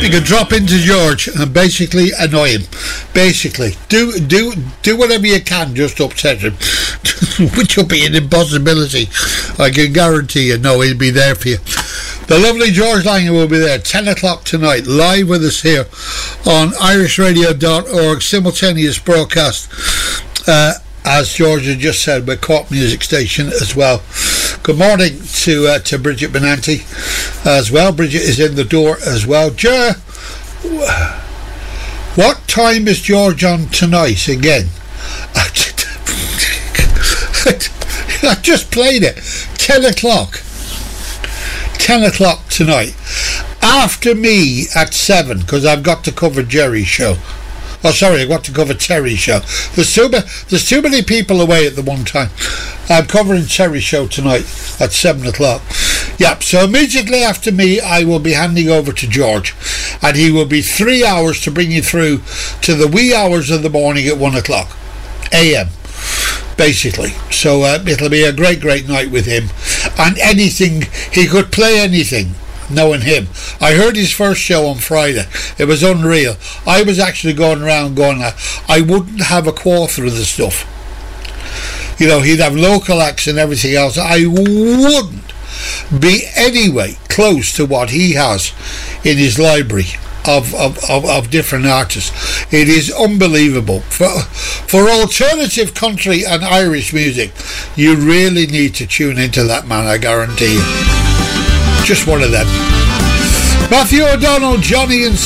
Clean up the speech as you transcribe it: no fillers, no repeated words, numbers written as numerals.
You can drop into George and basically annoy him. Basically, do whatever you can just to upset him, which will be an impossibility. I can guarantee you. No, he'll be there for you. The lovely George Langer will be there 10 o'clock tonight, live with us here on irishradio.org, simultaneous broadcast. As George had just said, we're Cork Music Station as well. Good morning to Bridget Benanti as well. Bridget is in the door as well. Ger, what time is George on tonight again? I just played it. 10 o'clock. 10 o'clock tonight. After me at 7, because I've got to cover Jerry's show. Oh, sorry, I've got to cover Terry's show. There's too many people away at the one time. I'm covering Terry's show tonight at 7 o'clock. Yep, so immediately after me, I will be handing over to George. And he will be 3 hours to bring you through to the wee hours of the morning at 1 o'clock a.m. basically. So it'll be a great night with him. And anything, he could play anything. Knowing him, I heard his first show on Friday. It was unreal. I was actually going around going, I wouldn't have a quarter of the stuff. You know, he'd have local acts and everything else. I wouldn't be anyway close to what he has in his library of different artists. It is unbelievable. For alternative country and Irish music, you really need to tune into that man, I guarantee you. Just one of them. Matthew O'Donnell, Johnny and